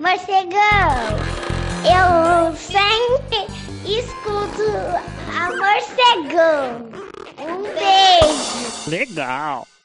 Morcegão, eu sempre escuto a Morcegão. Um beijo. Legal.